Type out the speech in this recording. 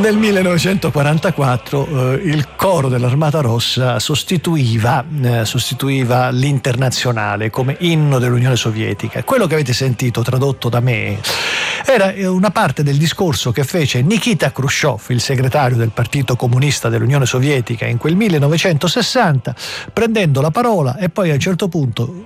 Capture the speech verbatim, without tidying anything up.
Nel millenovecentoquarantaquattro eh, il coro dell'Armata Rossa sostituiva, eh, sostituiva l'Internazionale come inno dell'Unione Sovietica. Quello che avete sentito tradotto da me era una parte del discorso che fece Nikita Khrushchev, il segretario del Partito Comunista dell'Unione Sovietica, in quel millenovecentosessanta, prendendo la parola e poi a un certo punto